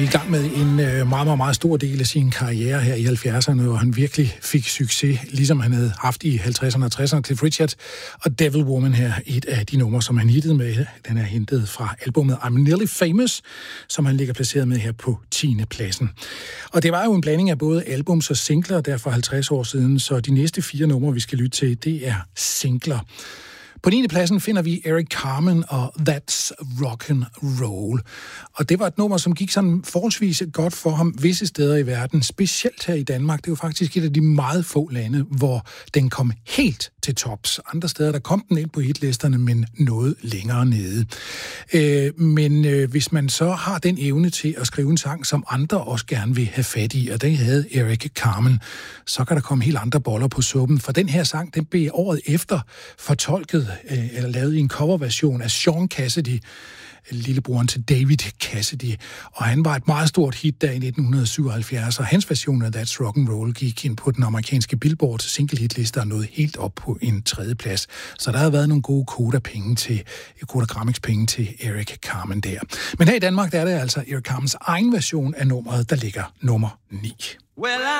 I gang med en meget, meget, meget stor del af sin karriere her i 70'erne, hvor han virkelig fik succes, ligesom han havde haft i 50'erne og 60'erne. Cliff Richard og Devil Woman her, et af de numre, som han hittede med. Den er hentet fra albumet I'm Nearly Famous, som han ligger placeret med her på 10. pladsen. Og det var jo en blanding af både albums og singler der for 50 år siden, så de næste 4 numre, vi skal lytte til, det er singler. På 9. pladsen finder vi Eric Carmen og That's Rock'n'Roll. Og det var et nummer, som gik sådan forholdsvis godt for ham visse steder i verden, specielt her i Danmark. Det er jo faktisk et af de meget få lande, hvor den kom helt til tops. Andre steder, der kom den ind på hitlisterne, men noget længere nede. Men hvis man så har den evne til at skrive en sang, som andre også gerne vil have fat i, og det havde Eric Carmen, så kan der komme helt andre boller på suppen. For den her sang, den blev året efter fortolket eller lavet i en coverversion af Sean Cassidy, lillebroren til David Cassidy, og han var et meget stort hit der i 1977, og hans version af That's Rock'n'Roll gik ind på den amerikanske Billboard single-hitliste og nåede helt op på en 3. plads. Så der havde været nogle gode Koda Grammix-penge til Eric Carmen der. Men her i Danmark, der er det altså Eric Carmens egen version af nummeret, der ligger nummer 9.